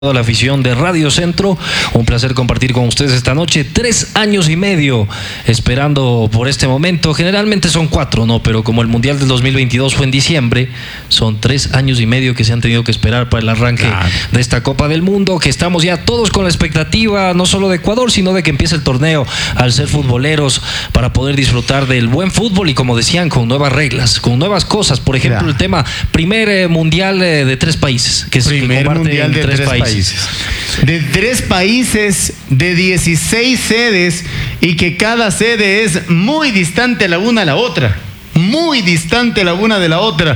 La afición de Radio Centro, un placer compartir con ustedes esta noche. 3 años y medio esperando por este momento. Generalmente son 4, ¿no? Pero como el Mundial del 2022 fue en diciembre, son 3 años y medio que se han tenido que esperar para el arranque de esta Copa del Mundo, que estamos ya todos con la expectativa, no solo de Ecuador, sino de que empiece el torneo, al ser futboleros, para poder disfrutar del buen fútbol y, como decían, con nuevas reglas, con nuevas cosas. Por ejemplo, el tema primer mundial de 3 países, que es primer mundial de 3 países. De 3 países, de 16 sedes, y que cada sede es muy distante la una a la otra. Muy distante la una de la otra.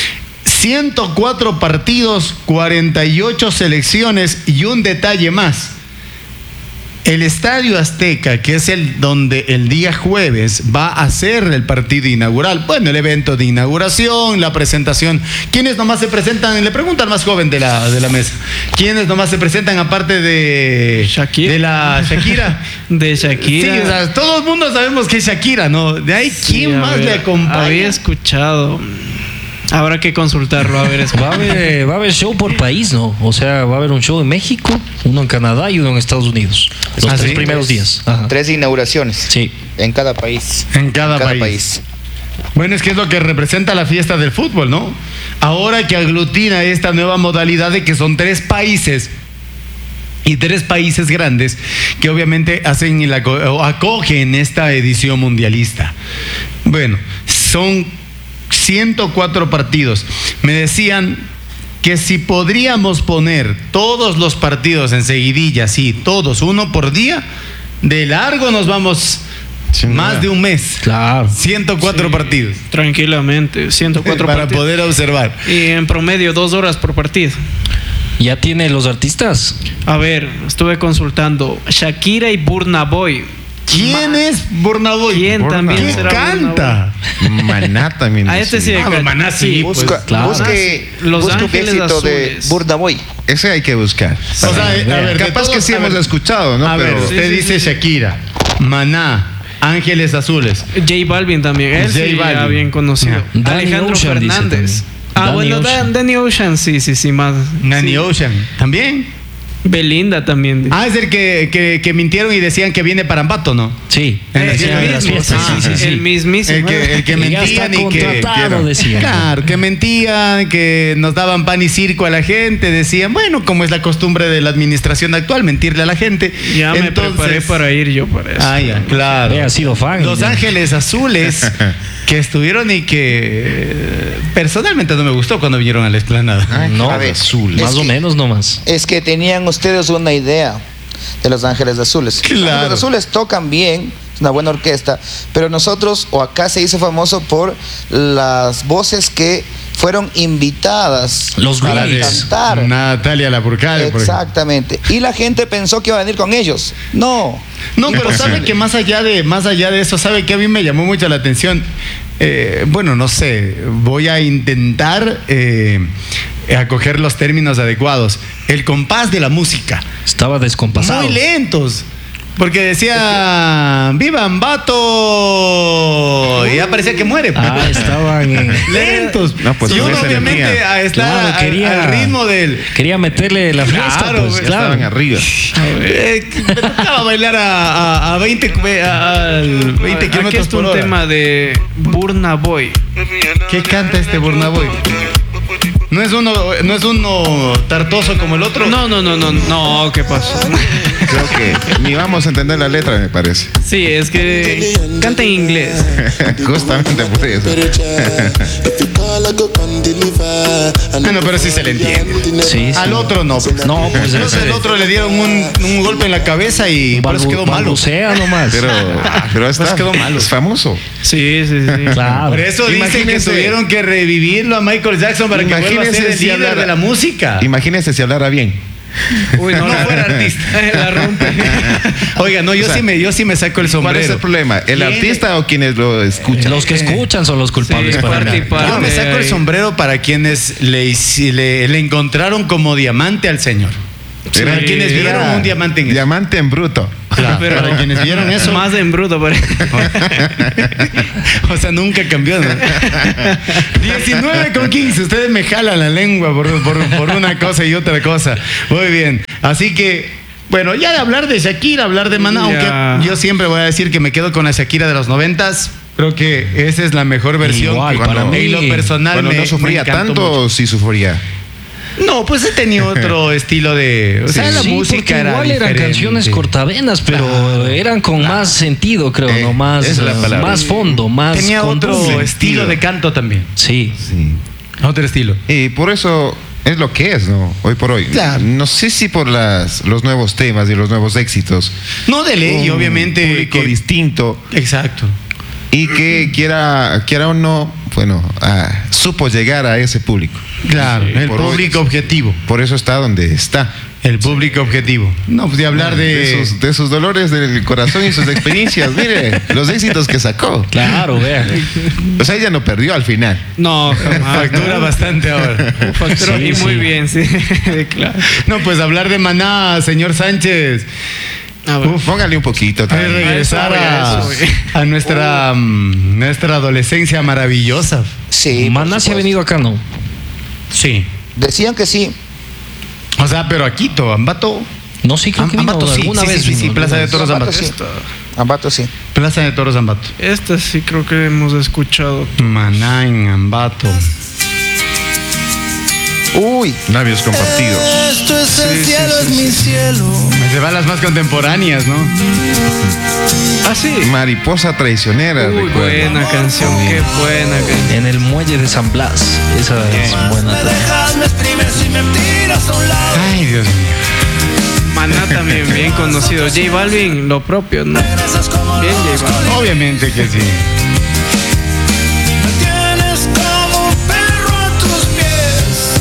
104 partidos, 48 selecciones y un detalle más. El Estadio Azteca, que es el donde el día jueves va a ser el partido inaugural. Bueno, el evento de inauguración, la presentación. ¿Quiénes nomás se presentan? Le pregunto al más joven de la mesa. ¿Quiénes nomás se presentan aparte de Shakira? De la Shakira. De Shakira. Sí, o sea, todo el mundo sabemos que es Shakira, ¿no? De ahí, ¿quién más le acompaña? Había escuchado. Habrá que consultarlo, a ver. Va a haber show por país, ¿no? O sea, va a haber un show en México, uno en Canadá y uno en Estados Unidos. Los 3 primeros días. Ajá. 3 inauguraciones. Sí. En cada país. En cada país. Bueno, es que es lo que representa la fiesta del fútbol, ¿no? Ahora que aglutina esta nueva modalidad de que son 3 países y 3 países grandes que obviamente hacen o acogen esta edición mundialista. Bueno, son 104 partidos. Me decían que si podríamos poner todos los partidos en seguidilla, sí, todos, uno por día, de largo nos vamos más de un mes. Claro. 104 partidos. Tranquilamente, 104 para partidos. poder observar. Y en promedio 2 horas por partido. ¿Ya tiene los artistas? A ver, estuve consultando Shakira y Burna Boy. ¿Quién es Burna Boy? ¿Quién también ¿Qué será canta? Maná también. A este sí. Maná sí. Busque Los un Ángeles éxito de Azules. Burna Boy. Ese hay que buscar. O sea, a ver, capaz que sí hemos escuchado, ¿no? A ver, Pero usted dice Shakira, Maná, Ángeles Azules. J Balvin también. Él J sí Balvin. ya bien conocido. Danny Alejandro Ocean, dice Fernández. también. Bueno, Ocean. Danny Ocean, sí, más. Nanny sí. Ocean, ¿también? Belinda también. Ah, es el que mintieron y decían que viene para Ambato, ¿no? Sí. El El mismísimo. El que Ya está mentían y que... contratado, decían. Claro, que mentían, que nos daban pan y circo a la gente, decían, bueno, como es la costumbre de la administración actual, mentirle a la gente. Ya me preparé para ir yo para eso. Ah, ya, claro. Ha sido fan. Los Ángeles Azules, que estuvieron y que personalmente no me gustó cuando vinieron a la explanada. No, A ver, azul. es Más o que- menos nomás. Es que tenían ustedes una idea de los Ángeles Azules. Claro. Los Ángeles Azules tocan bien, es una buena orquesta, pero nosotros, o acá se hizo famoso por las voces que fueron invitadas Los para Grammys. cantar. Natalia Lafourcade, por ejemplo. Exactamente. Y la gente pensó que iba a venir con ellos. No. No, pero sabe que más allá de eso, sabe que a mí me llamó mucho la atención. Bueno, no sé, voy a intentar acoger los términos adecuados. El compás de la música. Estaba descompasado. Muy lentos. Porque decía, ¡viva Ambato! Y ya parecía que muere. Ah, estaban lentos. No, pues y con uno esa obviamente energía. a estar Claro, al ritmo del... Quería meterle la fiesta, Claro, pues, güey. claro. Estaban arriba. me tocaba bailar a 20 Aquí kilómetros está por un hora. tema de Burna Boy. ¿Qué canta este Burna Boy? ¿No es uno tartoso como el otro? No, ¿qué pasó? Creo que ni vamos a entender la letra, me parece. Sí, es que canta en inglés. Justamente por eso. Bueno, pero sí se le entiende. Sí, Al otro no. No, pues Creo que al otro le dieron un golpe en la cabeza y por eso quedó malo. Balbucea nomás. Pero está, quedó malo. es famoso. Sí. Claro. Por eso dicen que Imagínese- tuvieron que revivirlo a Michael Jackson para que vuelva a ser Imagínese el si líder hablara- de la música. Imagínese si hablara bien. Uy, No fuera artista. La rompe. Oiga, no, yo O sea, sí me saco el sombrero. ¿Cuál es el problema? ¿El ¿Quién? artista o quienes lo escuchan? Los que escuchan son los culpables Sí, para parte y mí. parte. Yo me saco el ahí. sombrero para quienes le encontraron como diamante al Señor. Para quienes vieron un diamante en eso. Diamante en bruto. Claro, pero para quienes vieron eso. Más en bruto, pero... O sea, nunca cambió, ¿no? 19:15. Ustedes me jalan la lengua por una cosa y otra cosa. Muy bien. Así que, bueno, ya de hablar de Shakira, hablar de Maná, aunque yo siempre voy a decir que me quedo con la Shakira de los 90s. Creo que esa es la mejor versión. Igual, para mí. Y lo personal Cuando no sufría tanto, mucho. sí sufría. No, pues he tenido otro estilo de... O sea, la Sí, música porque era igual eran diferente. canciones cortavenas, pero eran con más sentido, creo, ¿no? Más, esa es la palabra. más fondo, más Tenía otro contundente. estilo de canto también. Sí. Sí. Otro estilo. Y por eso es lo que es, ¿no? Hoy por hoy. Claro. No sé si por los nuevos temas y los nuevos éxitos. No de ley, Un obviamente. público distinto. Exacto. Y que quiera o no, bueno, supo llegar a ese público. Claro, Sí, el por hoy. público objetivo. Por eso está donde está. El público objetivo. No, pues de hablar De sus dolores del corazón y sus experiencias. Mire, los éxitos que sacó. Claro, vean. O sea, ella no perdió al final. No, jamás. Factura bastante ahora. Factura Sí, y muy sí. bien, sí. Claro. No, pues hablar de Maná, señor Sánchez. A ver. Póngale un poquito Es también. regresar eso voy. a nuestra adolescencia maravillosa. Sí. Maná por se ha supuesto. venido acá, ¿no? Sí. Decían que sí. O sea, pero a Quito, Ambato. No, sí, creo que vino Ambato sí, alguna sí, vez. sí, sí, vino, Plaza de alguna Toros Ambato Ambato. sí. Ambato sí. Plaza de Toros Ambato. Esta sí creo que hemos escuchado. Maná en Ambato. Uy. Labios compartidos. Esto es el cielo, es mi cielo. Se van las más contemporáneas, ¿no? Ah, sí. Mariposa traicionera. Uy, recuerdo. buena canción, qué buena canción. En el muelle de San Blas. Esa es buena también. Dejadme exprimir si me tiras a un lado. Ay, Dios mío. Maná también bien conocido. J Balvin, lo propio, ¿no? Regresas como Bien, J Balvin. Obviamente que sí. me tienes como un perro a tus pies.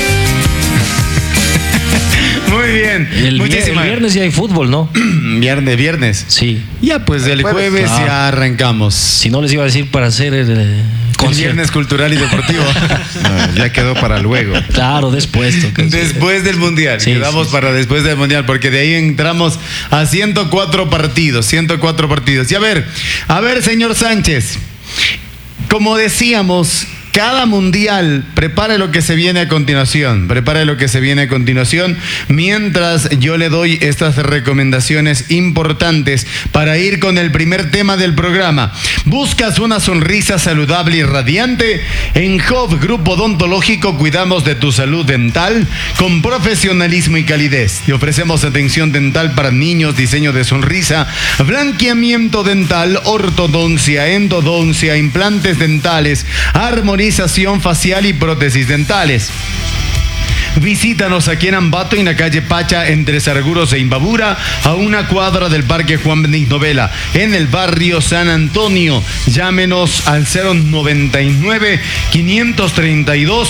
Muy bien. El Muchísimas viernes ya hay fútbol, ¿no? Viernes. Sí. Ya, pues el jueves claro. ya arrancamos. Si no les iba a decir para hacer el El concierto. viernes cultural y deportivo. No, ya quedó para luego. Claro, después. toca. Después del Mundial. Sí, Quedamos sí, para después del Mundial, porque de ahí entramos a 104 partidos. 104 partidos. Y a ver, señor Sánchez. Como decíamos, cada mundial prepare lo que se viene a continuación. Prepare lo que se viene a continuación. Mientras yo le doy estas recomendaciones importantes para ir con el primer tema del programa. ¿Buscas una sonrisa saludable y radiante? En Job Grupo Odontológico cuidamos de tu salud dental con profesionalismo y calidez. Te ofrecemos atención dental para niños, diseño de sonrisa, blanqueamiento dental, ortodoncia, endodoncia, implantes dentales, armonización facial y prótesis dentales. Visítanos aquí en Ambato, en la calle Pacha, entre Sarguros e Imbabura, a una cuadra del Parque Juan Benítez Novela, en el barrio San Antonio. Llámenos al 099 532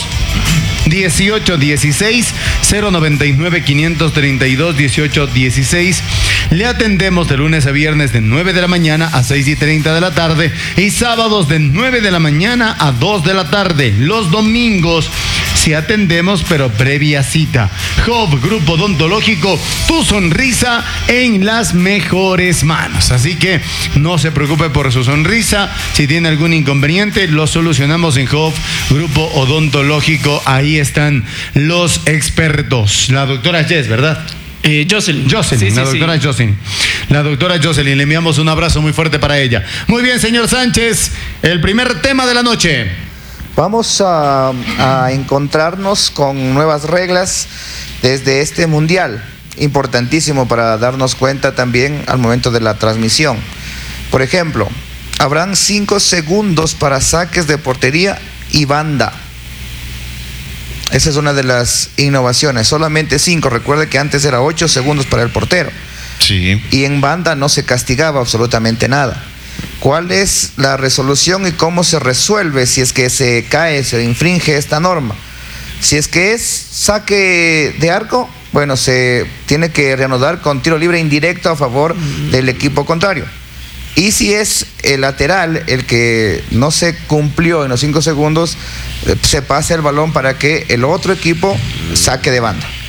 1816, 099 532 1816. Le atendemos de lunes a viernes de 9 de la mañana a 6:30 de la tarde y sábados de 9 de la mañana a 2 de la tarde. Los domingos sí atendemos, pero previa cita. Job Grupo Odontológico, tu sonrisa en las mejores manos. Así que no se preocupe por su sonrisa. Si tiene algún inconveniente, lo solucionamos en Job Grupo Odontológico. Ahí están los expertos. La doctora Jess, ¿verdad? Jocelyn. Jocelyn, Sí, la sí, doctora sí. Jocelyn. La doctora Jocelyn, le enviamos un abrazo muy fuerte para ella. Muy bien, señor Sánchez, el primer tema de la noche. Vamos a encontrarnos con nuevas reglas desde este mundial. Importantísimo para darnos cuenta también al momento de la transmisión. Por ejemplo, habrán 5 segundos para saques de portería y banda. Esa es una de las innovaciones. Solamente 5. Recuerde que antes era 8 segundos para el portero. Sí. Y en banda no se castigaba absolutamente nada. ¿Cuál es la resolución y cómo se resuelve si es que se cae, se infringe esta norma? Si es que es saque de arco, bueno, se tiene que reanudar con tiro libre indirecto a favor del equipo contrario. Y si es el lateral el que no se cumplió en los 5 segundos, se pasa el balón para que el otro equipo saque de banda.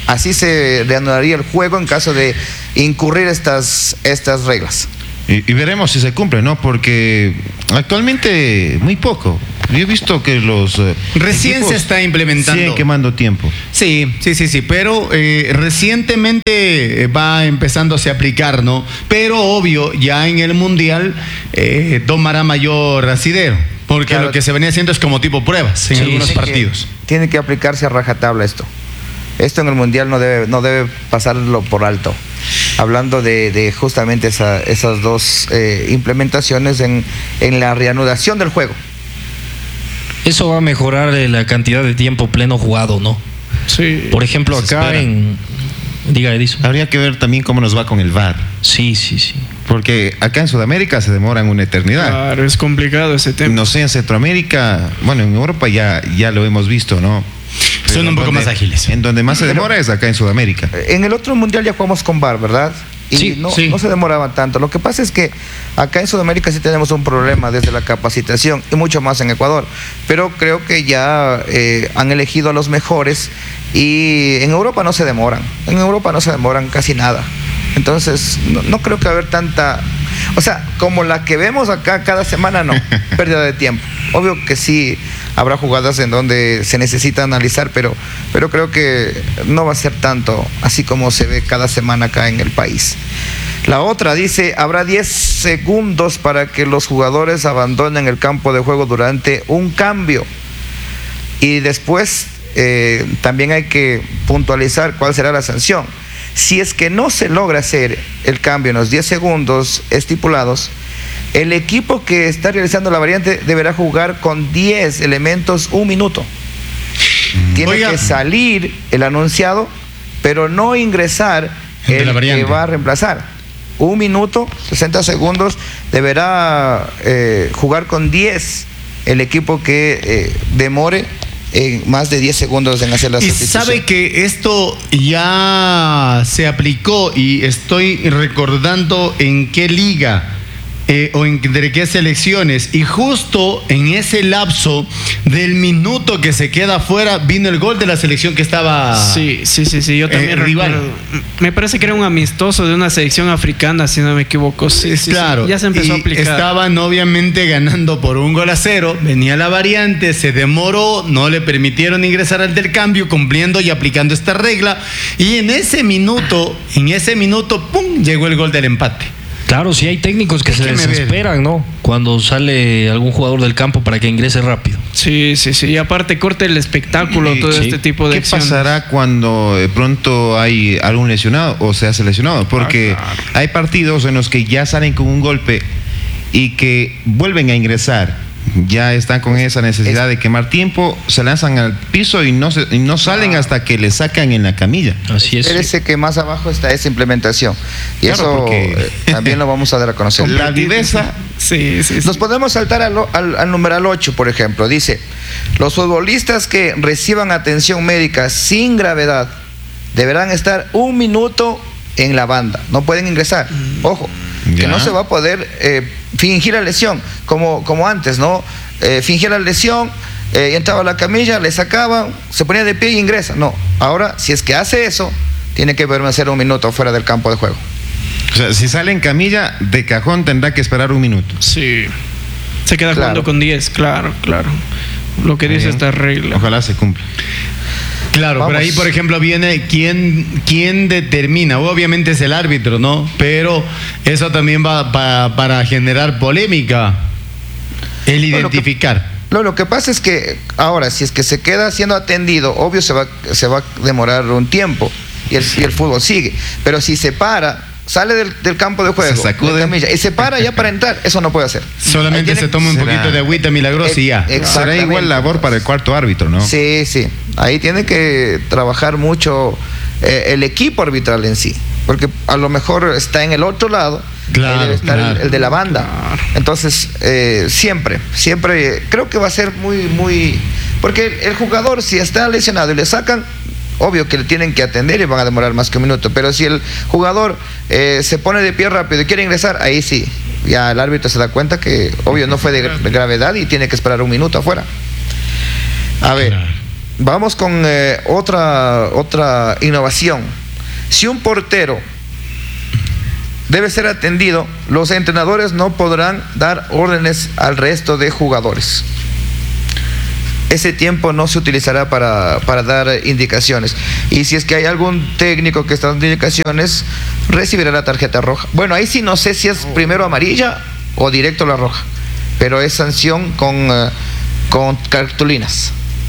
Así se reanudaría el juego en caso de incurrir estas reglas. Y veremos si se cumple, ¿no? Porque actualmente muy poco. Yo he visto que los Recién equipos se está implementando. siguen quemando tiempo. Sí, pero recientemente va empezándose a aplicar, ¿no? Pero obvio, ya en el Mundial tomará mayor asidero, porque Claro. lo que se venía haciendo es como tipo pruebas en Sí, algunos sí. partidos. Tiene que aplicarse a rajatabla esto. Esto en el Mundial no debe pasarlo por alto. Hablando de justamente esas dos implementaciones en la reanudación del juego. Eso va a mejorar la cantidad de tiempo pleno jugado, ¿no? Sí. Por ejemplo, Se acá espera. Diga, Edison. Habría que ver también cómo nos va con el VAR. Sí. Porque acá en Sudamérica se demoran una eternidad. Claro, es complicado ese tema. No sé, en Centroamérica, bueno, en Europa ya lo hemos visto, ¿no? Son Pero un poco donde- más ágiles. En donde más se demora es acá en Sudamérica. En el otro Mundial ya jugamos con VAR, ¿verdad? Y Sí, no sí. se demoraba tanto. Lo que pasa es que acá en Sudamérica sí tenemos un problema desde la capacitación y mucho más en Ecuador. Pero creo que ya han elegido a los mejores y en Europa no se demoran. En Europa no se demoran casi nada. Entonces, no creo que va a haber tanta... O sea, como la que vemos acá cada semana, no. Pérdida de tiempo. Obvio que sí habrá jugadas en donde se necesita analizar, pero creo que no va a ser tanto así como se ve cada semana acá en el país. La otra dice, habrá 10 segundos para que los jugadores abandonen el campo de juego durante un cambio. Y después también hay que puntualizar cuál será la sanción. Si es que no se logra hacer el cambio en los 10 segundos estipulados, el equipo que está realizando la variante deberá jugar con 10 elementos 1 minuto. Tiene Oiga. que salir el anunciado, pero no ingresar El de la el que variante. va a reemplazar. 1 minuto, 60 segundos, deberá jugar con 10 el equipo que demore más de 10 segundos en hacer la Y sustitución. sabe que esto ya se aplicó y estoy recordando en qué liga o entre qué selecciones, y justo en ese lapso del minuto que se queda fuera vino el gol de la selección que estaba Sí, yo también rival. recuerdo. Me parece que era un amistoso de una selección africana, si no me equivoco. Sí, Claro, ya se empezó a y aplicar. estaban obviamente ganando por 1-0, venía la variante, se demoró, no le permitieron ingresar al del cambio, cumpliendo y aplicando esta regla, y en ese minuto, ¡pum!, llegó el gol del empate. Claro, sí hay técnicos que se Déjeme ver. desesperan, ¿no? Cuando sale algún jugador del campo para que ingrese rápido. Sí. Y aparte corta el espectáculo, Y- todo sí. este tipo de ¿Qué acciones. pasará cuando de pronto hay algún lesionado o se hace lesionado? Porque hay partidos en los que ya salen con un golpe y que vuelven a ingresar. Ya están con esa necesidad de quemar tiempo, se lanzan al piso y no salen hasta que le sacan en la camilla. Así es. Espérese que más abajo está esa implementación. Y Claro, eso porque- también lo vamos a dar a conocer. La viveza. Sí. Nos podemos saltar al numeral 8, por ejemplo. Dice, los futbolistas que reciban atención médica sin gravedad deberán estar 1 minuto en la banda. No pueden ingresar. Ojo, que Ya. no se va a poder fingir la lesión como antes, ¿no? Fingía la lesión, entraba a la camilla, le sacaban, se ponía de pie y ingresa. No, ahora si es que hace eso, tiene que permanecer 1 minuto fuera del campo de juego. O sea, si sale en camilla, de cajón tendrá que esperar 1 minuto. Sí. Se queda Claro. jugando con 10, claro. Lo que dice Bien. esta regla. Ojalá se cumpla. Claro, Vamos. pero ahí, por ejemplo, viene quién determina. Obviamente es el árbitro, ¿no? Pero eso también va para generar polémica. El Bueno, identificar. Lo que pasa es que ahora, si es que se queda siendo atendido, obvio se va a demorar un tiempo y el fútbol sigue. Pero si se para, sale del campo de juego, Se sacude. de camilla, y se para ya para entrar, eso no puede hacer. Ahí Solamente tiene- se toma un será- poquito de agüita milagrosa y ya. Exactamente. Será igual labor para el cuarto árbitro, ¿no? Sí. Ahí tiene que trabajar mucho el equipo arbitral en sí, porque a lo mejor está en el otro lado. Claro, ahí debe estar claro. el de la banda. Claro. Entonces, siempre, creo que va a ser muy... Porque el jugador, si está lesionado y le sacan, obvio que le tienen que atender y van a demorar más que 1 minuto. Pero si el jugador se pone de pie rápido y quiere ingresar, ahí sí, ya el árbitro se da cuenta que, obvio, no fue de gravedad y tiene que esperar 1 minuto afuera. A ver, Vamos con otra innovación. Si un portero debe ser atendido, los entrenadores no podrán dar órdenes al resto de jugadores. Ese tiempo no se utilizará para dar indicaciones. Y si es que hay algún técnico que está dando indicaciones, recibirá la tarjeta roja. Bueno, ahí sí no sé si es primero amarilla o directo la roja, pero es sanción con cartulinas.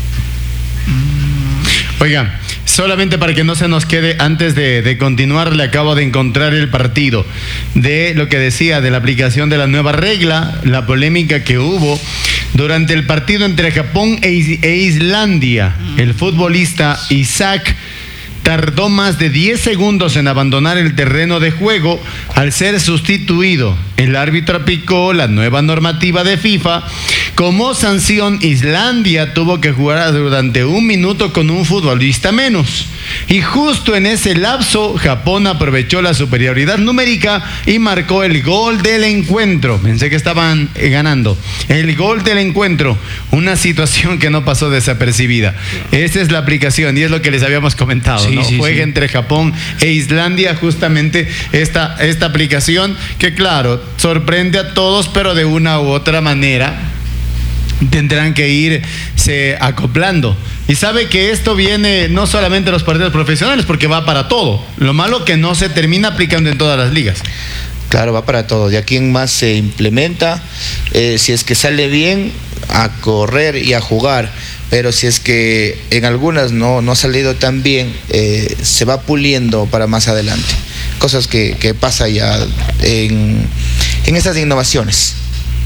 Oiga, solamente para que no se nos quede, antes de continuar, le acabo de encontrar el partido de lo que decía de la aplicación de la nueva regla, la polémica que hubo durante el partido entre Japón e Islandia. El futbolista Isaac tardó más de 10 segundos en abandonar el terreno de juego al ser sustituido. El árbitro aplicó la nueva normativa de FIFA. Como sanción, Islandia tuvo que jugar durante 1 minuto con un futbolista menos. Y justo en ese lapso, Japón aprovechó la superioridad numérica y marcó el gol del encuentro. Pensé que estaban ganando. El gol del encuentro. Una situación que no pasó desapercibida. Esa es la aplicación y es lo que les habíamos comentado. Sí, ¿no? sí, Juega sí. entre Japón e Islandia, justamente esta aplicación que, claro, sorprende a todos, pero de una u otra manera tendrán que irse acoplando. Y sabe que esto viene no solamente de los partidos profesionales, porque va para todo. Lo malo que no se termina aplicando en todas las ligas. Claro, va para todo. De aquí en más se implementa. Si es que sale bien, a correr y a jugar. Pero si es que en algunas no ha salido tan bien, se va puliendo para más adelante. Cosas que pasa ya en estas innovaciones.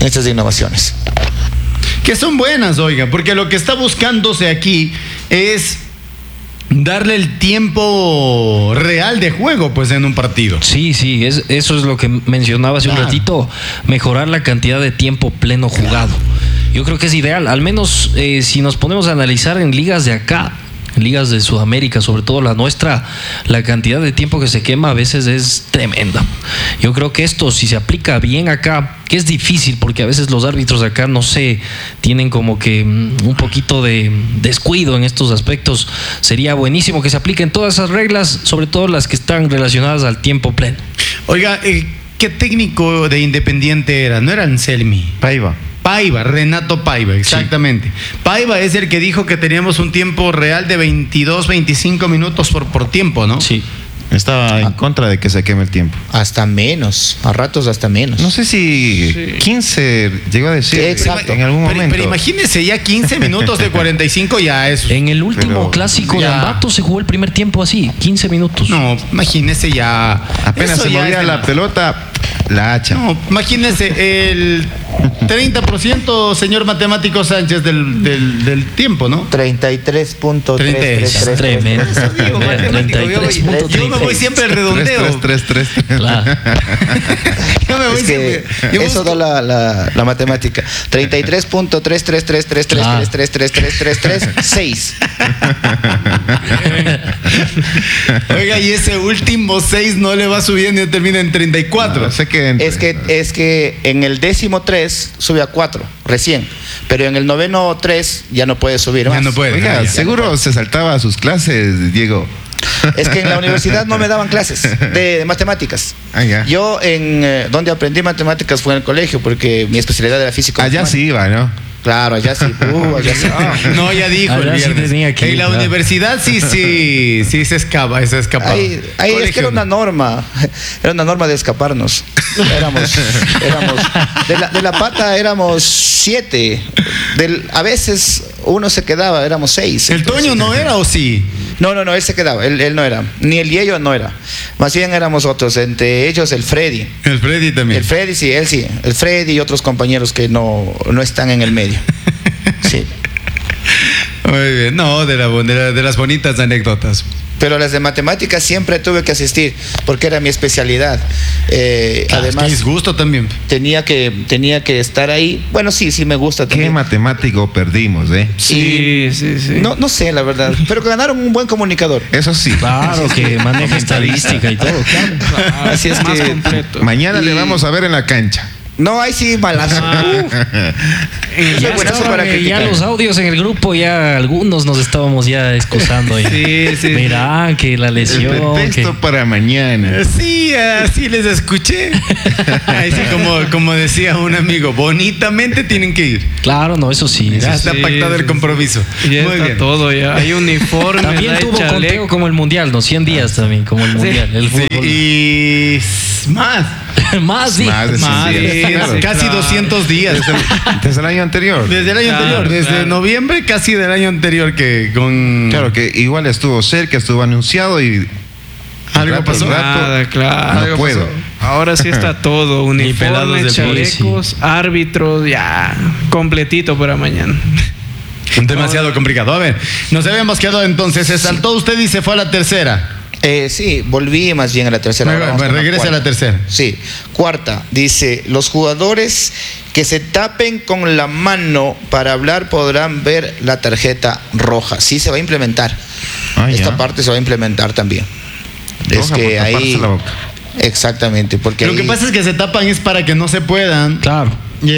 Que son buenas, oiga, porque lo que está buscándose aquí es darle el tiempo real de juego, pues, en un partido. Sí, eso es lo que mencionaba hace un ratito, mejorar la cantidad de tiempo pleno jugado. Yo creo que es ideal, al menos si nos ponemos a analizar en ligas de acá, en ligas de Sudamérica, sobre todo la nuestra, la cantidad de tiempo que se quema a veces es tremenda. Yo creo que esto, si se aplica bien acá, que es difícil porque a veces los árbitros acá no sé, tienen como que un poquito de descuido en estos aspectos, sería buenísimo que se apliquen todas esas reglas, sobre todo las que están relacionadas al tiempo pleno. Oiga, ¿qué técnico de Independiente era? ¿No era Anselmi? Paiva, Renato Paiva, exactamente. Sí. Paiva es el que dijo que teníamos un tiempo real de 22, 25 minutos por tiempo, ¿no? Sí. Estaba en contra de que se queme el tiempo. Hasta menos, a ratos hasta menos. No sé si 15 llegó a decir. Sí, exacto. En algún momento. Pero imagínense, ya 15 minutos de 45 ya es. En el último clásico de Ambato se jugó el primer tiempo así, 15 minutos. No, imagínese ya. Apenas se movía la pelota, la hacha. No, imagínese el 30%, señor matemático Sánchez, del tiempo, ¿no? 33.333. Tremendo. Yo me voy siempre al redondeo. 3. Claro. Yo me voy Es que siempre. eso da la matemática. 33.33333333336. Oiga, y ese último 6 no le va subiendo y termina en 34. No, sé que Es que en el 13 sube a 4 recién, pero en el 9 3 ya no puede subir Ya más. no puede. Oiga, seguro se saltaba a sus clases, Diego. Es que en la universidad no me daban clases de matemáticas. Ah, ya. Yo donde aprendí matemáticas fue en el colegio, porque mi especialidad era físico. Allá sí iba, ¿no? Claro, allá sí. Allá sí. No, ya dijo el Allá sí viernes. tenía que ir, En la claro. universidad sí se escapa. Ahí es que era una norma de escaparnos. Éramos de la pata éramos 7. A veces uno se quedaba, éramos 6. ¿El Toño no era o sí? No, él se quedaba, él no era. Ni el Yello no era. Más bien éramos otros, entre ellos el Freddy. El Freddy también. El Freddy sí, él sí. El Freddy y otros compañeros que no están en el medio. Sí. Muy bien. No, de las bonitas anécdotas. Pero las de matemáticas siempre tuve que asistir, porque era mi especialidad. Además, es gusto también. tenía que estar ahí. Bueno, sí me gusta ¿Qué también. matemático perdimos, eh? Sí. No sé, la verdad. Pero que ganaron un buen comunicador. Eso sí. Claro, que maneja estadística y todo, claro. Así es más que completo. Mañana le vamos a ver en la cancha. No, ahí sí, malazo. Ya, buenazo estaban, para ya criticar. los audios en el grupo, ya algunos nos estábamos ya excusando. Ya. Sí. Verán que la El lesión. pretexto que- para mañana. Sí, así les escuché. Ahí sí, como decía un amigo, bonitamente tienen que ir. Claro, no, eso sí. Ya eso está sí. pactado el compromiso. Ya Muy está bien. todo, ya. Hay uniformes, También hay tuvo conteo chaleco. como el mundial, ¿no? 100 días también, como el mundial. El Sí, fútbol. y más. Más, sí. Más de 100 Más, días, sí, claro. casi claro. 200 días. Desde el año anterior. Desde el año Claro, anterior, desde claro. noviembre casi del año anterior que con... Claro que igual estuvo cerca, estuvo anunciado y Algo rato, pasó. rato, Nada, claro. no Algo puedo. pasó. Ahora sí está todo. Ni pelados Uniformes, del poli, chalecos, árbitros, ya. Completito para mañana. Demasiado complicado. A ver, nos habíamos quedado entonces. Se saltó usted y se fue a la tercera. Sí, volví más bien a la tercera. Ahora vamos con la Regrese a la cuarta. tercera. Sí, cuarta, dice, los jugadores que se tapen con la mano para hablar podrán ver la tarjeta roja. Sí, se va a implementar. Ah, Esta ya. parte se va a implementar también. Roja Es por que taparse ahí... la boca. Exactamente, porque Lo que ahí- pasa es que se tapan es para que no se puedan Claro.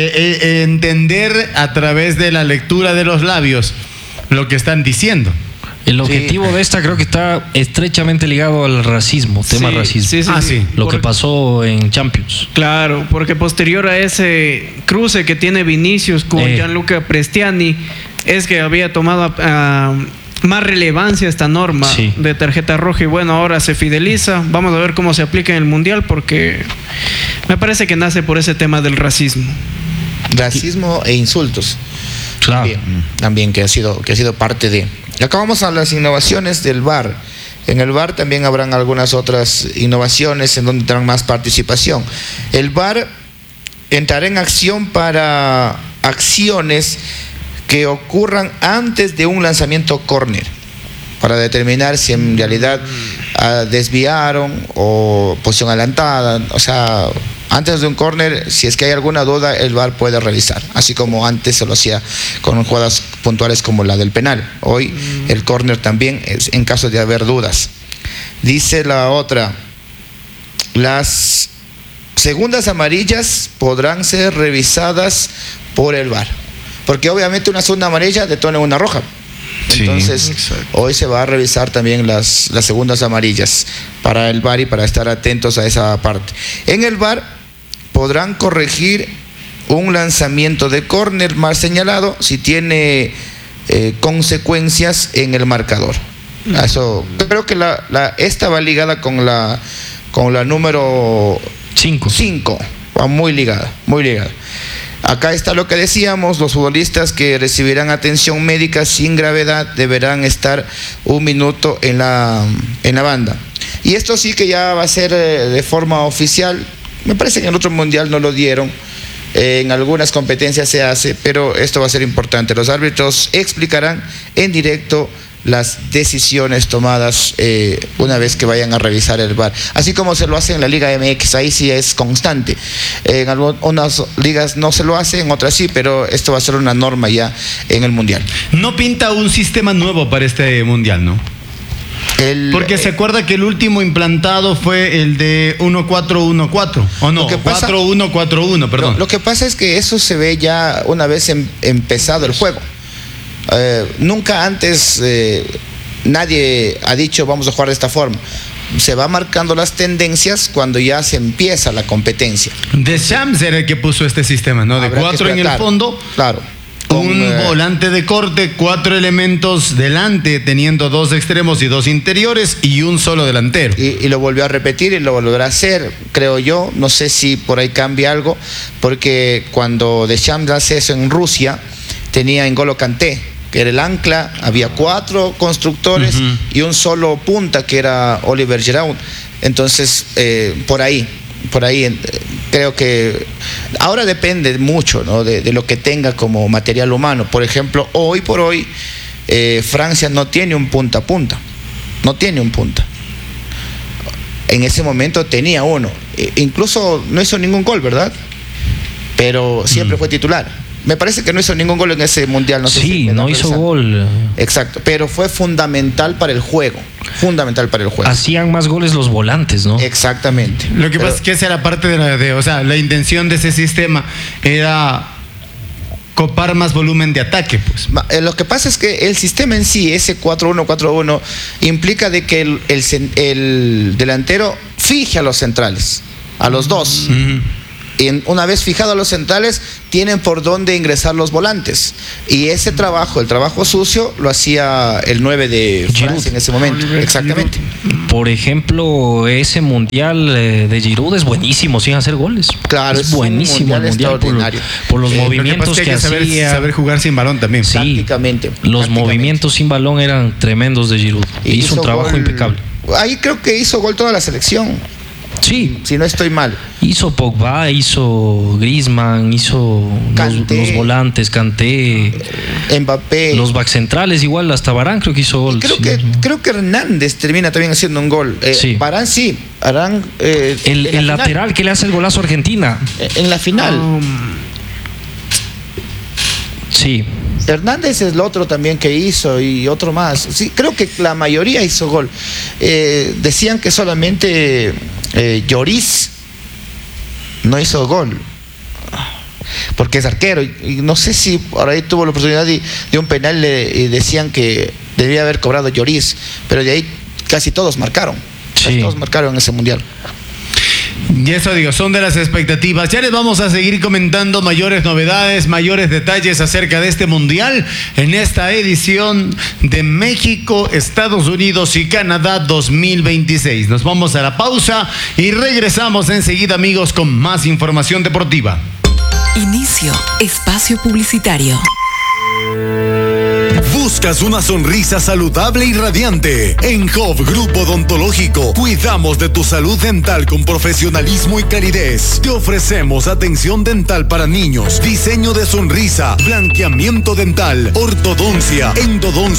entender a través de la lectura de los labios lo que están diciendo. El objetivo de esta creo que está estrechamente ligado al racismo, tema Sí, racismo. Sí. Lo que Por- pasó en Champions. Claro, porque posterior a ese cruce que tiene Vinicius con Gianluca Prestiani, es que había tomado más relevancia esta norma Sí. de tarjeta roja y bueno, ahora se fideliza. Vamos a ver cómo se aplica en el Mundial porque me parece que nace por ese tema del racismo. racismo e insultos. Claro. También que ha sido parte de. Y acá vamos a las innovaciones del VAR. En el VAR también habrán algunas otras innovaciones en donde tendrán más participación. El VAR entrará en acción para acciones que ocurran antes de un lanzamiento córner, para determinar si en realidad desviaron o posición adelantada, o sea, antes de un córner, si es que hay alguna duda, el VAR puede revisar, así como antes se lo hacía con jugadas puntuales como la del penal. Hoy el córner también es en caso de haber dudas. Dice la otra, las segundas amarillas podrán ser revisadas por el VAR, porque obviamente una segunda amarilla detona una roja. Sí, Entonces, hoy se va a revisar también las segundas amarillas para el VAR y para estar atentos a esa parte. En el VAR podrán corregir un lanzamiento de córner mal señalado si tiene consecuencias en el marcador. Eso, creo que esta va ligada con la número 5. Va muy ligada, muy ligada. Acá está lo que decíamos, los futbolistas que recibirán atención médica sin gravedad deberán estar 1 minuto en la banda. Y esto sí que ya va a ser de forma oficial. Me parece que en otro mundial no lo dieron. En algunas competencias se hace, pero esto va a ser importante. Los árbitros explicarán en directo las decisiones tomadas una vez que vayan a revisar el VAR, así como se lo hace en la Liga MX. Ahí sí es constante. En algunas ligas no se lo hace, en otras sí, pero esto va a ser una norma ya en el mundial. No pinta un sistema nuevo para este mundial, ¿no? Porque se acuerda que el último implantado fue el de 1-4-1-4, ¿o no? Lo que pasa- 4-1-4-1, perdón. Lo que pasa es que eso se ve ya una vez empezado el juego. Nunca antes nadie ha dicho vamos a jugar de esta forma. Se va marcando las tendencias cuando ya se empieza la competencia. Deschamps era el que puso este sistema, ¿no? De Habrá que 4 en el esperar. fondo, Claro. un volante de corte, 4 elementos delante, teniendo 2 extremos y 2 interiores y un solo delantero. Y lo volvió a repetir y lo volverá a hacer, creo yo. No sé si por ahí cambia algo, porque cuando Deschamps hace eso en Rusia, tenía N'Golo Kanté, que era el ancla, había 4 constructores y un solo punta, que era Oliver Giroud. Entonces, por ahí creo que ahora depende mucho, ¿no? de lo que tenga como material humano. Por ejemplo, hoy por hoy Francia no tiene un punta a punta, no tiene un punta. En ese momento tenía uno, incluso no hizo ningún gol, ¿verdad? Pero siempre fue titular. Me parece que no hizo ningún gol en ese mundial. No sé Sí, si me no da hizo revisando. gol. Exacto, pero fue fundamental para el juego. Fundamental para el juego. Hacían más goles los volantes, ¿no? Exactamente. Lo que Pero- pasa es que esa era parte o sea, la intención de ese sistema era copar más volumen de ataque, pues. Lo que pasa es que el sistema en sí, ese 4-1-4-1, implica de que el delantero fije a los centrales, a los dos. Y una vez fijados los centrales, tienen por dónde ingresar los volantes. Y ese trabajo, el trabajo sucio, lo hacía el 9 de Francia en ese momento. Exactamente. Por ejemplo, ese mundial de Giroud es buenísimo sin hacer goles. Claro, es buenísimo el mundial extraordinario. por los Lo que pasa movimientos es que hay que que hacía. saber jugar sin balón también. Sí. Prácticamente. Los Prácticamente. movimientos sin balón eran tremendos de Giroud. Hizo un trabajo gol- impecable. Ahí creo que hizo gol toda la selección, Sí, si no estoy mal. hizo Pogba, hizo Griezmann, hizo Kanté. los volantes, Kanté, Mbappé. los back centrales, igual hasta Varane creo que hizo gol. Creo sí. creo que Hernández termina también haciendo un gol. Sí. Varane sí. Varane, en El la final. lateral que le hace el golazo a Argentina. En la final. Sí. Hernández es el otro también que hizo y otro más. Sí, creo que la mayoría hizo gol. Decían que solamente Lloris no hizo gol. Porque es arquero. Y no sé si por ahí tuvo la oportunidad de un penal y decían que debía haber cobrado Lloris. Pero de ahí casi todos marcaron. Casi Sí. todos marcaron en ese mundial. Y eso digo, son de las expectativas. Ya les vamos a seguir comentando mayores novedades, mayores detalles acerca de este mundial en esta edición de México, Estados Unidos y Canadá 2026. Nos vamos a la pausa y regresamos enseguida, amigos, con más información deportiva. Inicio espacio publicitario. ¿Buscas una sonrisa saludable y radiante? En Job Grupo Odontológico cuidamos de tu salud dental con profesionalismo y calidez. Te ofrecemos atención dental para niños, diseño de sonrisa, blanqueamiento dental, ortodoncia, endodoncia